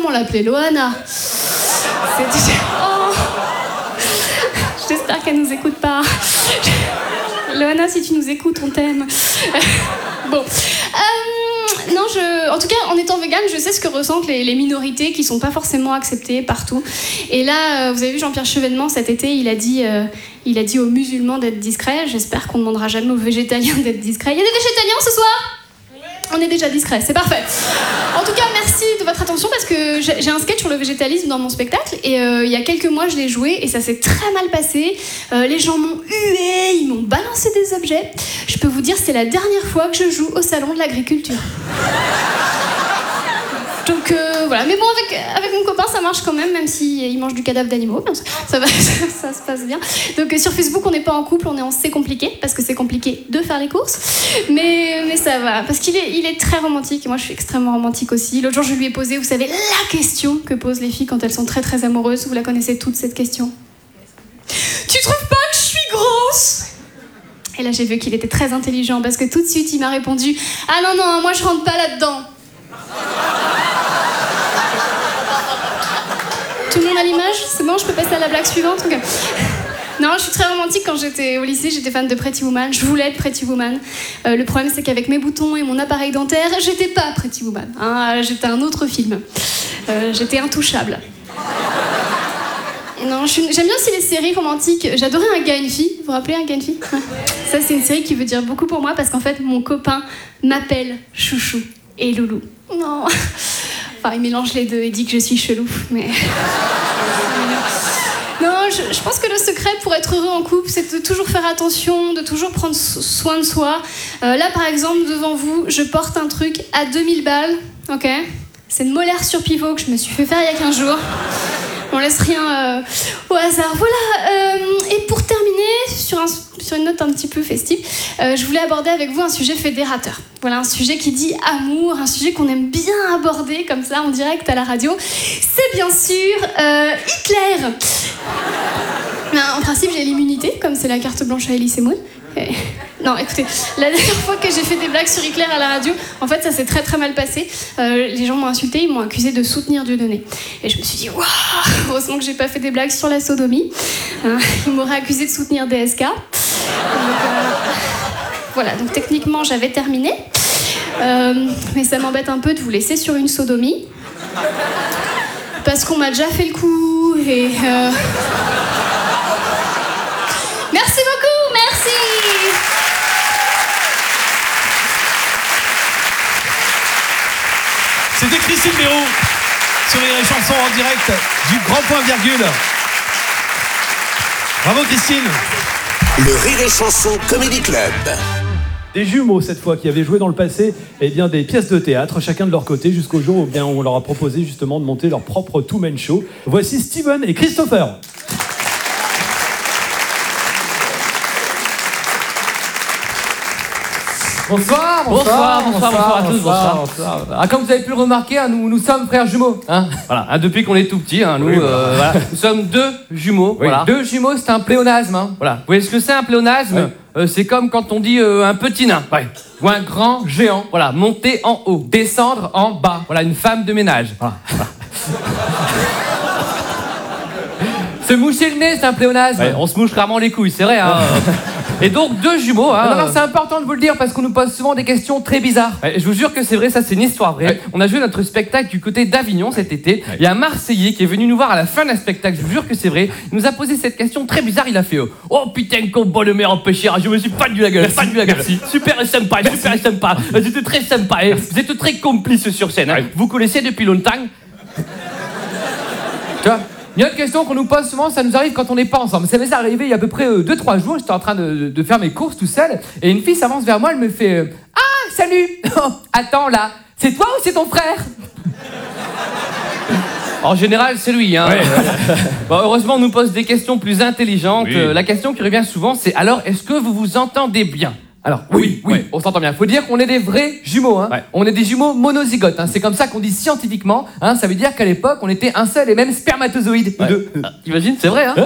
on l'appelait Loana. Oh. J'espère qu'elle nous écoute pas. Loana, si tu nous écoutes, on t'aime. Bon. Non, en tout cas, en étant végane, je sais ce que ressentent les minorités qui sont pas forcément acceptées partout. Et là, vous avez vu Jean-Pierre Chevènement cet été, il a dit aux musulmans d'être discrets. J'espère qu'on ne demandera jamais aux végétaliens d'être discrets. Il y a des végétaliens ce soir ? On est déjà discrets, c'est parfait. En tout cas, merci de votre attention parce que j'ai un sketch sur le végétalisme dans mon spectacle et il y a quelques mois, je l'ai joué et ça s'est très mal passé. Les gens m'ont hué, ils m'ont balancé des objets. Je peux vous dire, c'est la dernière fois que je joue au salon de l'agriculture. Donc voilà, mais bon, avec mon copain, ça marche quand même s'il mange du cadavre d'animaux. Ça se passe bien. Donc sur Facebook, on n'est pas en couple, on est en C'est compliqué, parce que c'est compliqué de faire les courses. Mais ça va, parce qu'il est très romantique, et moi je suis extrêmement romantique aussi. L'autre jour, je lui ai posé, vous savez, la question que posent les filles quand elles sont très très amoureuses. Vous la connaissez toute, cette question. Tu trouves pas que je suis grosse ? Et là, j'ai vu qu'il était très intelligent, parce que tout de suite, il m'a répondu « Ah non, moi je rentre pas là-dedans ». Tout le monde à l'image ? C'est bon, je peux passer à la blague suivante ? Okay. Non, je suis très romantique. Quand j'étais au lycée, j'étais fan de Pretty Woman. Je voulais être Pretty Woman. Le problème, c'est qu'avec mes boutons et mon appareil dentaire, j'étais pas Pretty Woman. Hein, j'étais un autre film. J'étais intouchable. Non, j'aime bien aussi les séries romantiques. J'adorais Un gars et une fille. Vous vous rappelez Un gars et une fille ? Ça, c'est une série qui veut dire beaucoup pour moi parce qu'en fait, mon copain m'appelle Chouchou et Loulou. Non. Enfin, il mélange les deux et dit que je suis chelou, mais... Non, je pense que le secret pour être heureux en couple, c'est de toujours faire attention, de toujours prendre soin de soi. Là, par exemple, devant vous, je porte un truc à 2000 balles, ok ? C'est une molaire sur pivot que je me suis fait faire il y a 15 jours. On laisse rien au hasard. Voilà, et pour terminer, sur une note un petit peu festive, je voulais aborder avec vous un sujet fédérateur. Voilà, un sujet qui dit amour, un sujet qu'on aime bien aborder comme ça en direct à la radio. C'est bien sûr Hitler. En principe, j'ai l'immunité, comme c'est la carte blanche à Elie Semoun. Non, écoutez, la dernière fois que j'ai fait des blagues sur Hitler à la radio, en fait, ça s'est très très mal passé. Les gens m'ont insulté, ils m'ont accusé de soutenir Dieudonné. Et je me suis dit, waouh, heureusement que j'ai pas fait des blagues sur la sodomie. Ils m'auraient accusé de soutenir DSK. Donc, voilà, donc techniquement, j'avais terminé. Mais ça m'embête un peu de vous laisser sur une sodomie. Parce qu'on m'a déjà fait le coup et... Merci beaucoup, merci. C'était Christine Béraud sur les chansons en direct du Grand Point Virgule. Bravo Christine. Le Rire et Chanson Comedy Club. Des jumeaux cette fois qui avaient joué dans le passé des pièces de théâtre, chacun de leur côté, jusqu'au jour où on leur a proposé justement de monter leur propre two-man show. Voici Steven et Christopher. Bonsoir à tous. Bonsoir. Ah, comme vous avez pu le remarquer, nous sommes frères jumeaux. Hein, voilà, depuis qu'on est tout petits, nous sommes deux jumeaux. Oui. Voilà. Deux jumeaux, c'est un pléonasme. Hein. Voilà. Vous voyez ce que c'est un pléonasme ? C'est comme quand on dit un petit nain, ou un grand géant. Voilà, monter en haut, descendre en bas. Voilà, une femme de ménage. Voilà. Se moucher le nez, c'est un pléonasme. On se mouche rarement les couilles, c'est vrai. Hein. Et donc, deux jumeaux. Non, c'est important de vous le dire parce qu'on nous pose souvent des questions très bizarres. Je vous jure que c'est vrai, ça c'est une histoire vraie. On a joué notre spectacle du côté d'Avignon cet été. Il y a un Marseillais qui est venu nous voir à la fin d'un spectacle, je vous jure que c'est vrai. Il nous a posé cette question très bizarre, il a fait oh putain, qu'on bonne mère en péchère, je me suis pas du la gueule, Merci. Super sympa. C'était très sympa. Vous êtes très complices sur scène. Hein. Vous connaissez depuis longtemps. Tu vois ? Il y a une question qu'on nous pose souvent, ça nous arrive quand on n'est pas ensemble. Ça m'est arrivé il y a à peu près 2-3 jours, j'étais en train de faire mes courses tout seul, et une fille s'avance vers moi, elle me fait « Ah, salut !» Attends, là, c'est toi ou c'est ton frère ? En général, c'est lui. Hein. Bon, heureusement, on nous pose des questions plus intelligentes. La question qui revient souvent, c'est « Alors, est-ce que vous vous entendez bien ?» Alors, oui, on s'entend bien. Faut dire qu'on est des vrais jumeaux, hein. On est des jumeaux monozygotes, hein. C'est comme ça qu'on dit scientifiquement, hein. Ça veut dire qu'à l'époque, on était un seul et même spermatozoïde. T'imagines, c'est vrai, hein.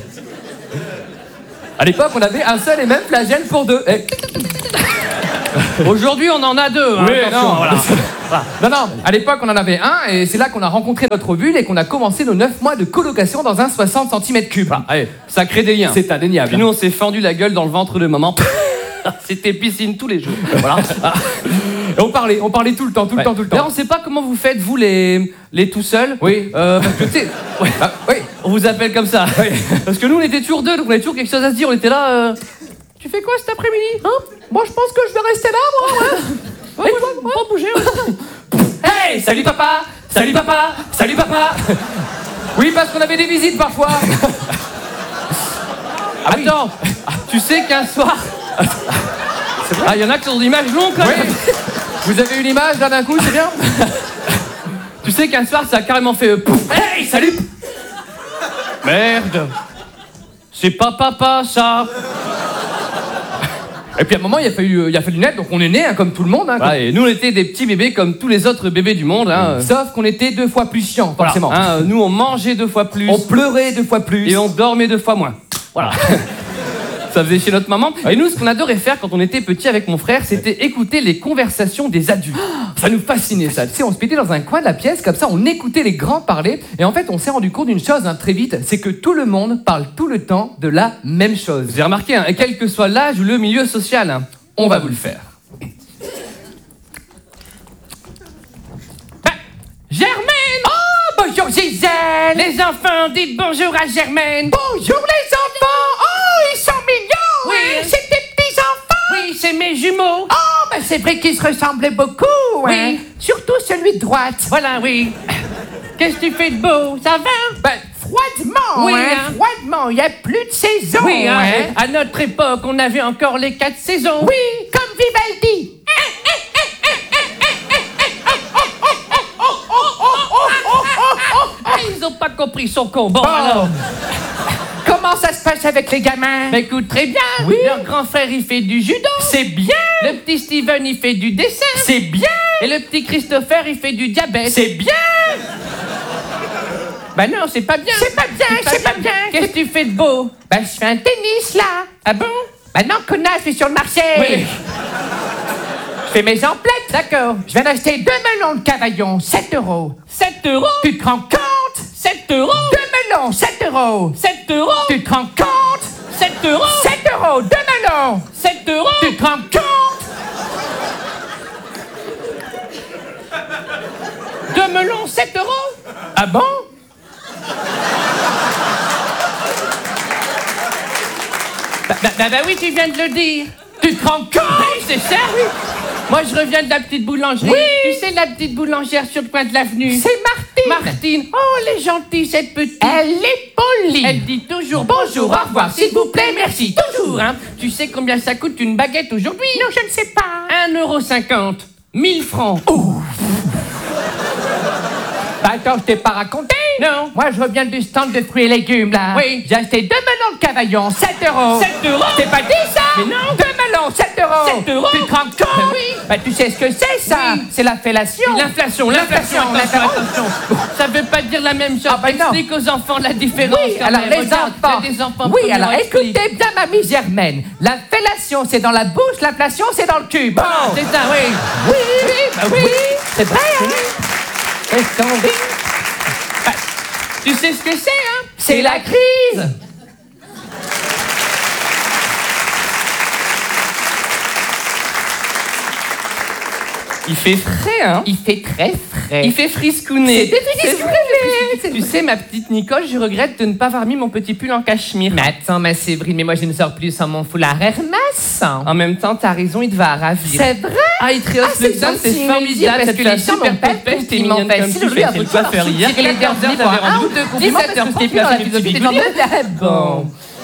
À l'époque, on avait un seul et même flagelle pour deux. Aujourd'hui, on en a deux. Hein, non, voilà. Voilà. Non, à l'époque, on en avait un, et c'est là qu'on a rencontré notre bulle et qu'on a commencé nos 9 mois de colocation dans un 60 cm3. Voilà. Allez, ça crée des liens. C'est indéniable. Puis nous, on s'est fendu la gueule dans le ventre de maman. C'était piscine tous les jours. Voilà. Et on parlait tout le temps. D'ailleurs, on sait pas comment vous faites, vous, les tout seuls. Oui. Parce que, tu sais, Oui. on vous appelle comme ça. Oui. Parce que nous, on était toujours deux, donc on avait toujours quelque chose à se dire. On était là. Tu fais quoi cet après-midi, hein? Moi, je pense que je vais rester là, moi. Ouais, pas bouger. Hey, salut papa. Oui, parce qu'on avait des visites parfois. Attends, tu sais qu'un soir. C'est vrai. Ah, il y en a qui ont des images longues, quand même. Oui. Vous avez une image là d'un coup, c'est bien. Tu sais qu'un soir, ça a carrément fait. Hey, salut. Merde. C'est pas papa, ça. Et puis à un moment, il a fallu naître, donc on est né comme tout le monde. Ouais, et nous, on était des petits bébés comme tous les autres bébés du monde. Sauf qu'on était 2 fois plus chiants, Voilà. forcément. Nous, on mangeait 2 fois plus. On pleurait 2 fois plus. Et on dormait 2 fois moins. Voilà. Ça faisait chez notre maman. Et nous, ce qu'on adorait faire quand on était petits avec mon frère, c'était écouter les conversations des adultes. Ça nous fascinait, ça. Tu sais, on se mettait dans un coin de la pièce, comme ça, on écoutait les grands parler. Et en fait, on s'est rendu compte d'une chose très vite, c'est que tout le monde parle tout le temps de la même chose. Vous avez remarqué, et quel que soit l'âge ou le milieu social, on va vous le faire. Germaine! Oh, bonjour Gisèle! Les enfants, dites bonjour à Germaine. Bonjour les enfants! Oh, ils sont mignons! Oui. Hein, c'est tes petits-enfants! Oui, c'est mes jumeaux. Oh, ben c'est vrai qu'ils se ressemblaient beaucoup, Oui. hein. Surtout celui de droite. Voilà, oui. Qu'est-ce que tu fais de beau? Ça va? Ben, froidement, Oui, hein. hein. Froidement, il n'y a plus de saison, Oui, hein. hein. À notre époque, on avait encore les 4 saisons. Oui, comme Vivaldi. Ils ont pas compris son combat. Bon. Alors. Comment ça se passe avec les gamins? Bah écoute, très bien. Oui. Leur grand frère, il fait du judo. C'est bien. Le petit Steven, il fait du dessin. C'est bien. Et le petit Christopher, il fait du diabète. C'est bien. Bah non, c'est pas bien. C'est pas bien, c'est pas bien. Qu'est-ce que tu fais de beau? Ben, je fais un tennis, là. Ah bon? Ben non, connasse, je suis sur le Marseille. Oui. Je fais mes emplettes. D'accord. Je viens d'acheter 2 melons de Cavaillon, 7 €. 7 €? Tu te rends compte? 7 €? 2 melons, 7 €. 7 €? Tu te rends compte? 7 €? 7 €, 2 melons. 7 €? Tu te rends compte? 2 melons, 7 €? Ah bon? Bah oui, tu viens de le dire. Tu te rends compte? Oui, c'est ça, oui. Moi, je reviens de la petite boulangerie. Oui. Tu sais, la petite boulangère sur le coin de l'avenue. C'est Martine. Martine. Oh, elle est gentille, cette petite. Elle est polie. Elle dit toujours bonjour, au revoir, s'il vous plaît, merci. Toujours, hein. Tu sais combien ça coûte une baguette aujourd'hui? Non, je ne sais pas. 1,50 €. 1000 francs. Bah attends, je t'ai pas raconté? Non. Moi, je reviens du stand de fruits et légumes, là. Oui. J'ai acheté 2 melons de Cavaillon, 7 €. 7 €? T'es pas dit ça? Mais non. 2 melons, 7 €. 7 €? Tu te rends compte? Bah oui. Bah tu sais ce que c'est, ça? Oui. C'est la fellation. L'inflation. Attention. Ça veut pas dire la même chose. Ah, bah non. Explique aux enfants la différence. Oui, quand alors même. les Regarde, enfants. il y a des enfants Oui, premiers, alors on explique. écoutez bien, mamie Germaine. La fellation, c'est dans la bouche, l'inflation, c'est dans le cul. Bon. C'est ça, oui. Oui. C'est vrai, hein? Est-ce qu'on rit? Tu sais ce que c'est, hein? C'est la crise. Il fait frais, hein? Il fait très frais. Il fait friscounet. C'est vrai. Tu sais, ma petite Nicole, je regrette de ne pas avoir mis mon petit pull en cachemire. Mais attends, ma Séverine, mais moi je ne sors plus sans mon foulard Hermès. En même temps, t'as raison, il te va ravir. C'est vrai? Ah, il te rehausse le sein, c'est formidable. parce Cette que fille les gens super n'ont pas pépette, t'es compliment mignonne comme facile, tu lui, fais. à C'est votre quoi faire hier? tirer les 14 heures, derniers pour t'avais un ou rendez-vous. deux compliments 17 heures, parce t'es qu'on placé dans la des petits philosophie bigoudis. des bon.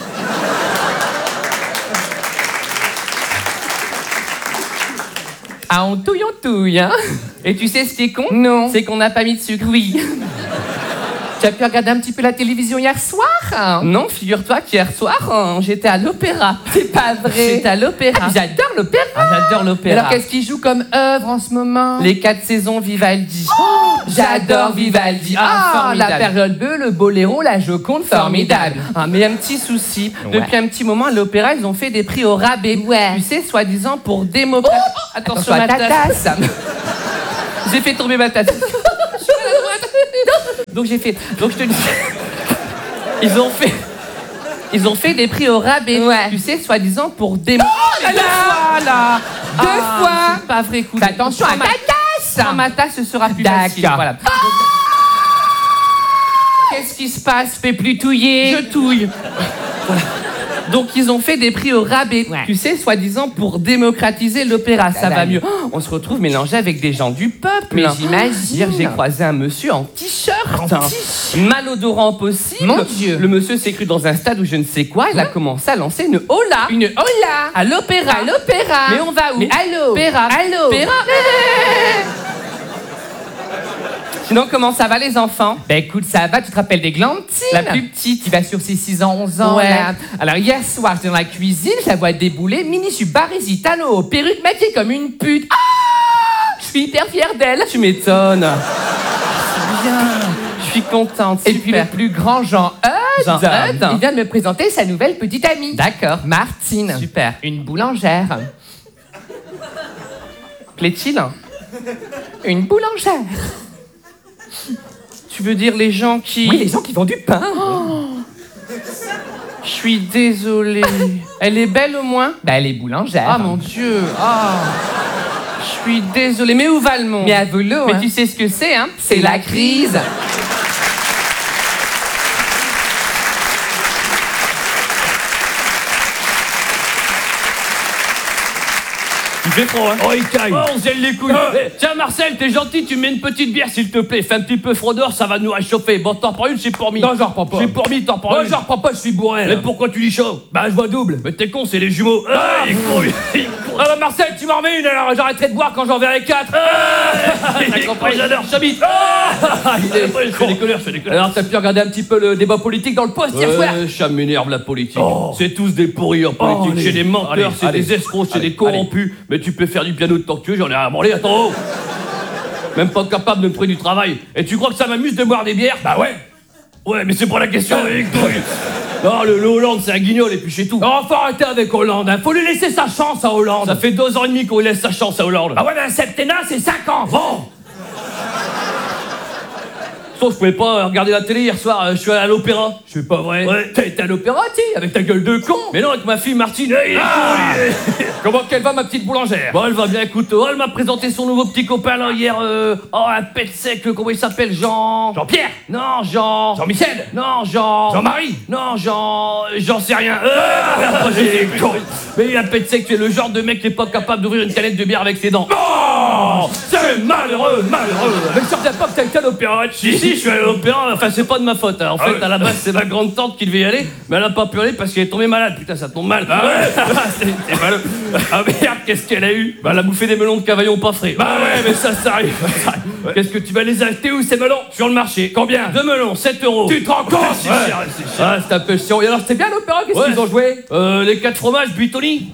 Ah, on touille, hein? Et tu sais ce qui est con? Non. C'est qu'on n'a pas mis de sucre. Oui. Tu as pu regarder un petit peu la télévision hier soir? Non, figure-toi qu'hier soir, j'étais à l'opéra. C'est pas vrai. J'étais à l'opéra. Ah, j'adore l'opéra. Ah, j'adore Mais l'opéra. alors qu'est-ce qu'il joue comme œuvre en ce moment? Les 4 saisons Vivaldi. J'adore Vivaldi. Ah, formidable. la période bleue, le boléro, la Joconde, formidable. Ah, mais un petit souci. Ouais. Depuis un petit moment, à l'opéra, ils ont fait des prix au rabais. Ouais. Tu sais, soi-disant pour démocratiser. Attention à ta tasse. J'ai fait tomber ma tasse. Je suis maladroite. Donc j'ai fait. Donc je te dis. Ils ont fait des prix au rabais. Ouais. Tu sais, soi-disant pour démontrer. Oh là là. Deux fois. C'est pas vrai, coup. Fais attention à ta tasse. Quand ma tasse sera plus D'accord. facile. Voilà. Qu'est-ce qui se passe? Fais plus touiller. Je touille. Voilà. Donc ils ont fait des prix au rabais, Ouais. tu sais, soi-disant pour démocratiser l'opéra, ça va mieux. Oh, on se retrouve mélangé avec des gens du peuple. Mais j'imagine. Hier, j'ai croisé un monsieur en t-shirt, malodorant possible. Mon Dieu. Le monsieur s'est cru dans un stade où je ne sais quoi, il a commencé à lancer une hola. Une hola. À l'opéra. À l'opéra. Mais on va où? Mais allô. Opéra. Allô. Opéra. Sinon, comment ça va les enfants? Ben écoute, ça va, tu te rappelles des Glantines? La plus petite. Qui va sur ses 6 ans, 11 ans. Ouais. Là. Alors hier soir, j'étais dans la cuisine, je la vois débouler, mini Baresi Tano, perruque maquillée comme une pute. Ah, je suis hyper fière d'elle. Tu m'étonnes. C'est bien. Je suis contente. Et puis le plus grand Jean Eudes, Jean Eudes. il vient de me présenter sa nouvelle petite amie. D'accord. Martine. Super. Une boulangère. Plaît-il? Une boulangère. Tu veux dire les gens qui... Oui, les gens qui vendent du pain. Je suis désolée. Elle est belle au moins? Bah, elle est boulangère. Ah mon Dieu. Ah. Je suis désolée. Mais où va le monde? Mais à volo, Mais hein. tu sais ce que c'est, hein? C'est la crise. Il fait froid, hein? Oh, il caille. Oh, on se gèle les couilles. Eh, tiens, Marcel, t'es gentil, tu mets une petite bière, s'il te plaît. Fais un petit peu froid dehors, ça va nous réchauffer. Bon, t'en prends une, j'ai promis. Non, j'en reprends pas. J'ai promis, t'en prends Moi, une. j'en reprends pas, je suis bourré. Mais pourquoi tu dis chaud? Bah, je vois double. Mais t'es con, c'est les jumeaux. Ah, il est con, il est con. Ah bah Marcel, tu m'en remets une, alors j'arrêterai de boire quand j'en verrai 4. T'as compris, j'adore, j'habite. Je fais des colères, je fais des colères. Alors, t'as pu regarder un petit peu le débat politique dans le poste hier soir? Ça m'énerve la politique. Oh. C'est tous des pourris en politique. allez. C'est des menteurs, Allez, c'est allez. des escrocs, c'est Allez, des corrompus. Mais tu peux faire du piano de tant que tu veux, j'en ai rien à branler, attends. Même pas capable de me trouver du travail. Et tu crois que ça m'amuse de boire des bières? Bah ouais. Ouais, mais c'est pas la question. Non, le Hollande, c'est un guignol et puis c'est tout. Oh, faut arrêter avec Hollande, hein. Faut lui laisser sa chance à Hollande. Ça fait 2 ans et demi qu'on lui laisse sa chance à Hollande. Ah ouais, mais un septennat, c'est 5 ans. Bon. Sauf je pouvais pas regarder la télé hier soir, je suis allé à l'opéra. C'est pas vrai. Ouais. T'as été à l'opéra, tu sais, avec ta gueule de con. Mais non, avec ma fille Martine. Il est con, lui. Comment qu'elle va, ma petite boulangère? Bon, elle va bien, écoute. Oh, elle m'a présenté son nouveau petit copain là hier. Un pet sec, comment il s'appelle? Jean-Pierre? Non, Jean. Jean-Michel? Non, Jean. Jean-Marie? Non, j'en sais rien. j'ai con. Mais il a pet sec, c'est le genre de mec qui est pas capable d'ouvrir une canette de bière avec ses dents. Oh, c'est malheureux, malheureux. Mais ça revient pas que t'as été à l'opéra. Si, je suis allé à l'opéra, enfin c'est pas de ma faute. Hein. En fait, ouais. à la base, c'est ma grande tante qui devait y aller, mais elle a pas pu aller parce qu'elle est tombée malade. Putain, ça tombe mal. Ah ouais. C'est malheureux. Ah merde, qu'est-ce qu'elle a eu? Bah, elle a bouffé des melons de Cavaillon pas frais. Bah ouais, mais ça arrive. Ouais. Qu'est-ce que tu vas les acheter où ces melons? Sur le marché. Combien? 2 melons, 7 €. Tu te rends compte? C'est cher, c'est cher. Ah, c'est un peu chiant. Et alors, c'était bien l'opéra? Qu'est-ce Ouais. qu'ils ont joué? Les 4 fromages, Buitoni.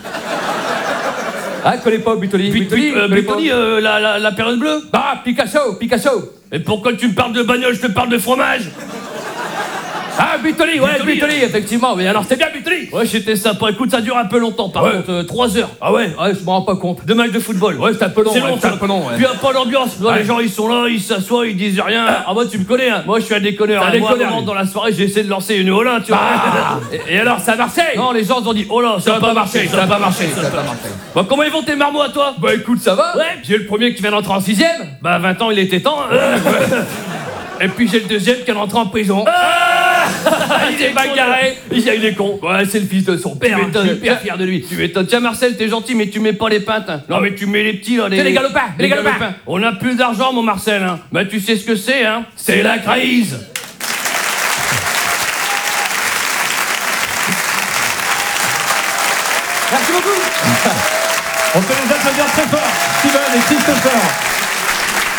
Ah, connais pas Buitoni? Buitoni, la période bleue. Bah, Picasso. Mais pourquoi tu me parles de bagnole, je te parle de fromage? Ah, Buitoni, ouais, Buitoni, effectivement. Mais alors, c'était bien Buitoni? Ouais, c'était sympa. Écoute, ça dure un peu longtemps, par Ouais. contre. 3 heures. Ah ouais, je m'en rends pas compte. 2 matchs de football. Ouais, c'est un peu long. C'est ouais, long, c'est ça. un peu long, ouais. Puis y a pas d'ambiance. Ouais. Les gens, ils sont là, ils s'assoient, ils disent rien. Ah, moi, tu me connais, hein. Moi, je suis un déconneur. T'es un Moi, à un déconneur, moment, lui. dans la soirée, j'ai essayé de lancer une hola, tu vois. Ah. Et alors, ça a marché? Non, les gens ont dit, oh là, ça a pas marché, ça a pas marché. Bon, comment ils vont tes marmots à toi? Bah écoute, ça va. Ouais. J'ai le premier qui vient d'entrer en 6ème. Bah, 20 ans, il était temps. Hein. Et puis j'ai le deuxième qui est rentré en prison. Il s'est bagarré. Il est con. Ouais, c'est le fils de son père. Tu hein. Je m'étonnes. suis hyper fier de lui. Tu m'étonnes. Tiens, Marcel, t'es gentil, mais tu mets pas les pintes. Hein. Non, mais tu mets les petits, là. C'est les galopins, les galopins. On a plus d'argent, mon Marcel. Hein. Bah, tu sais ce que c'est, hein. C'est la crise. Merci beaucoup. On peut les applaudir très fort, Steven et Christopher.